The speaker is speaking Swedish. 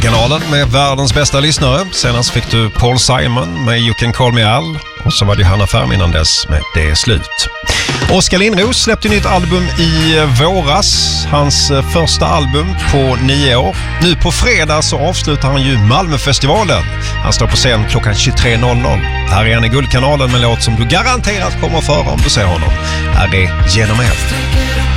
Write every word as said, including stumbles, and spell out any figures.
Guldkanalen med världens bästa lyssnare. Senast fick du Paul Simon med You Can Call Me Al. Och så var det Hanna Färm innan dess med Det är slut. Oskar Lindros släppte nytt album i våras. Hans första album på nio år. Nu på fredag så avslutar han ju Malmöfestivalen. Han står på scen klockan tjugotre noll noll. Här är han i Guldkanalen med låt som du garanterat kommer föra om du ser honom. Här är Genom er.